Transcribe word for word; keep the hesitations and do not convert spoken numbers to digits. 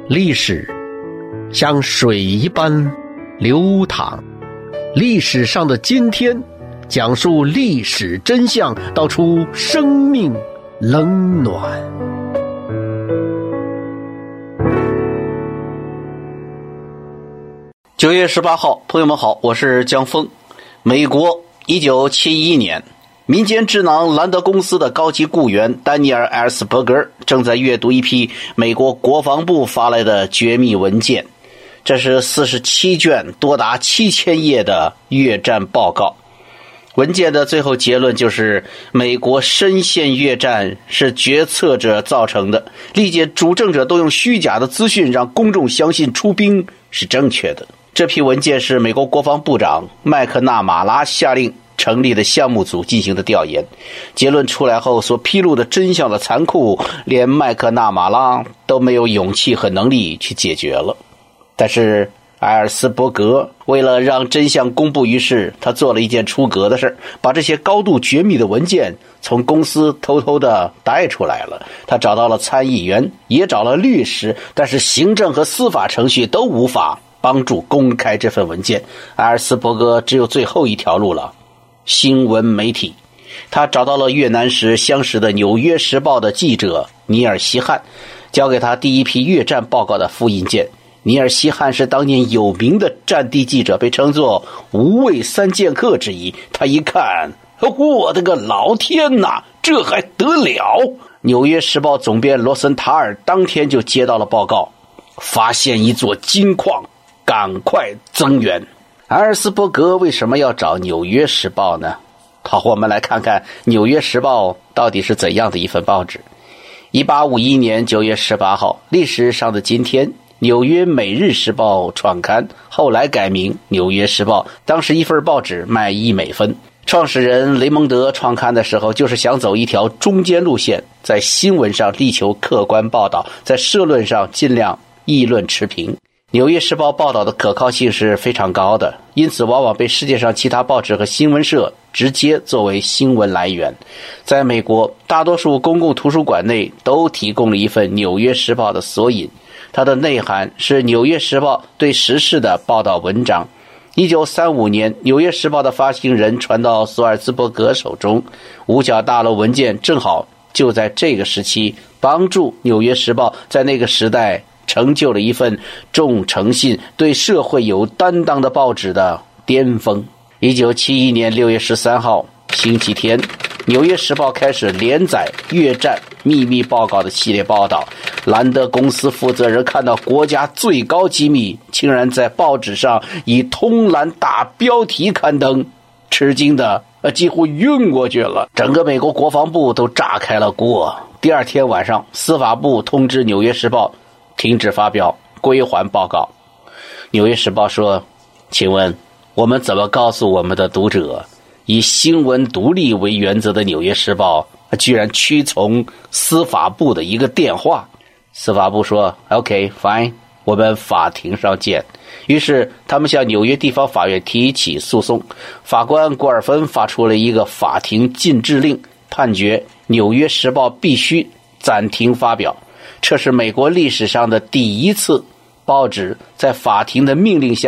历史像水一般流淌，历史上的今天，讲述历史真相，道出生命冷暖。 九月十八号，朋友们好，我是江峰。美国一九七一年，民间智囊兰德公司的高级雇员丹尼尔·埃尔斯伯格正在阅读一批美国国防部发来的绝密文件，这是四十七卷多达七千页的越战报告。文件的最后结论就是美国深陷越战是决策者造成的，历届主政者都用虚假的资讯让公众相信出兵是正确的。这批文件是美国国防部长麦克纳马拉下令成立的项目组进行的调研，结论出来后所披露的真相的残酷，连麦克纳马拉都没有勇气和能力去解决了。但是埃尔斯伯格为了让真相公布于世，他做了一件出格的事，把这些高度绝密的文件从公司偷偷的带出来了。他找到了参议员，也找了律师，但是行政和司法程序都无法帮助公开这份文件。埃尔斯伯格只有最后一条路了，新闻媒体。他找到了越南时相识的《纽约时报》的记者尼尔·希汉，交给他第一批越战报告的复印件。尼尔·希汉是当年有名的战地记者，被称作无畏三剑客之一。他一看，我的个老天哪，这还得了！纽约时报总编罗森塔尔当天就接到了报告，发现一座金矿，赶快增援。埃尔斯伯格为什么要找纽约时报呢？好，我们来看看纽约时报到底是怎样的一份报纸。一八五一年九月十八号，历史上的今天，纽约每日时报创刊，后来改名纽约时报。当时一份报纸卖一美分。创始人雷蒙德创刊的时候，就是想走一条中间路线，在新闻上力求客观报道，在社论上尽量议论持平。纽约时报报道的可靠性是非常高的，因此往往被世界上其他报纸和新闻社直接作为新闻来源。在美国，大多数公共图书馆内都提供了一份纽约时报的索引，它的内涵是纽约时报对时事的报道文章。一九三五年，纽约时报的发行人传到索尔兹伯格手中，五角大楼文件正好就在这个时期帮助纽约时报在那个时代成就了一份重诚信、对社会有担当的报纸的巅峰。一九七一年六月十三号星期天，纽约时报开始连载越战秘密报告的系列报道。兰德公司负责人看到国家最高机密竟然在报纸上以通栏大标题刊登，吃惊的几乎晕过去了。整个美国国防部都炸开了锅。第二天晚上，司法部通知纽约时报停止发表归还报告。纽约时报说，请问我们怎么告诉我们的读者，以新闻独立为原则的纽约时报居然屈从司法部的一个电话？司法部说 OK fine， 我们法庭上见。于是他们向纽约地方法院提起诉讼。法官古尔芬发出了一个法庭禁制令，判决纽约时报必须暂停发表。这是美国历史上的第一次报纸在法庭的命令下